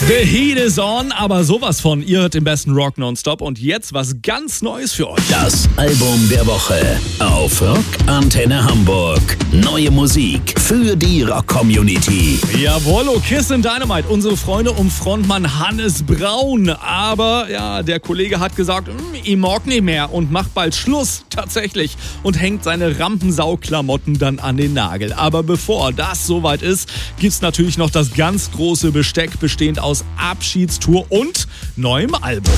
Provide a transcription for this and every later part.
The Heat is on, aber sowas von. Ihr hört den besten Rock nonstop und jetzt was ganz Neues für euch. Das Album der Woche auf Rock Antenne Hamburg. Neue Musik für die Rock-Community. Jawollo, Kiss and Dynamite, unsere Freunde um Frontmann Hannes Braun. Aber ja, der Kollege hat gesagt, ich mag nicht mehr und macht bald Schluss, tatsächlich. Und hängt seine Rampensau-Klamotten dann an den Nagel. Aber bevor das soweit ist, gibt's natürlich noch das ganz große Besteck, bestehend aus Abschiedstour und neuem Album.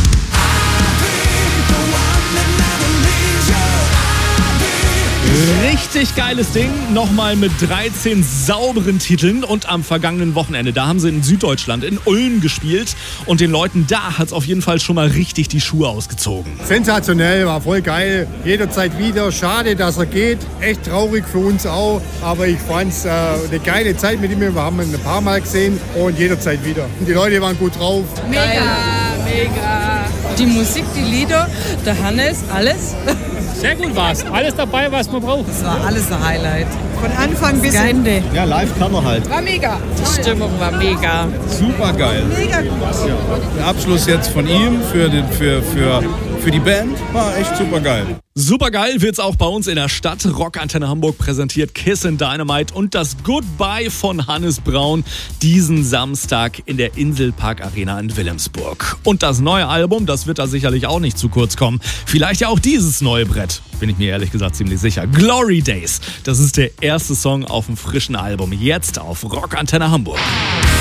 Richtig geiles Ding, nochmal mit 13 sauberen Titeln und am vergangenen Wochenende, da haben sie in Süddeutschland, in Ulm gespielt und den Leuten da hat es auf jeden Fall schon mal richtig die Schuhe ausgezogen. Sensationell, war voll geil, jederzeit wieder, schade, dass er geht, echt traurig für uns auch, aber ich fand's eine geile Zeit mit ihm, wir haben ihn ein paar Mal gesehen und jederzeit wieder. Die Leute waren gut drauf. Mega, mega. Die Musik, die Lieder, der Hannes, alles. Sehr gut war's. Alles dabei, was man braucht. Das war alles ein Highlight. Von Anfang bis Ende. Ja, live kann man halt. War mega. Die Stimmung war mega. Super geil. Mega gut. Ja. Der Abschluss jetzt von ihm für die Band war echt super geil. Super geil wird's auch bei uns in der Stadt. Rock Antenne Hamburg präsentiert Kiss and Dynamite und das Goodbye von Hannes Braun diesen Samstag in der Inselpark Arena in Wilhelmsburg. Und das neue Album, das wird da sicherlich auch nicht zu kurz kommen. Vielleicht ja auch dieses neue Brett, bin ich mir ehrlich gesagt ziemlich sicher. Glory Days, das ist der erste Song auf dem frischen Album. Jetzt auf Rock Antenne Hamburg.